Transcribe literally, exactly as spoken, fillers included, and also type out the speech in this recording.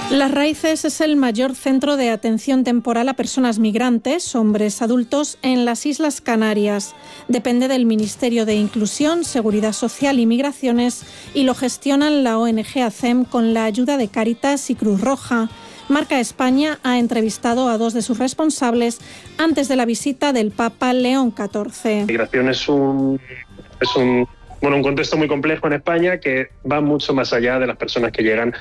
Las Raíces es el mayor centro de atención temporal a personas migrantes, hombres adultos, en las Islas Canarias. Depende del Ministerio de Inclusión, Seguridad Social y Migraciones y lo gestionan la O N G ACEM con la ayuda de Cáritas y Cruz Roja. Marca España ha entrevistado a dos de sus responsables antes de la visita del Papa León catorce. Migración es un... Es un Bueno, un contexto muy complejo en España que va mucho más allá de las personas que llegan